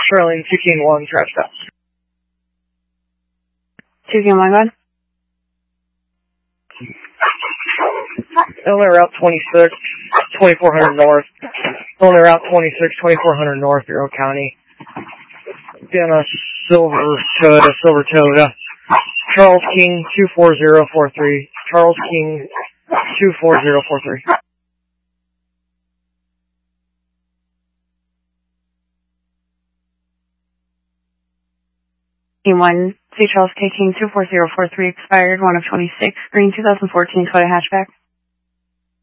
Sterling, 2 King 1, trash pass. 2 King 1, go ahead. Illinois Route 26, 2400 North. Illinois Route 26, 2400 North, Bureau County. Again, a silver Toyota. Charles King, 24043. Charles King, 24043. King 1, C. Charles K. King, 24043, expired, 1 of 26, green 2014 Toyota hatchback.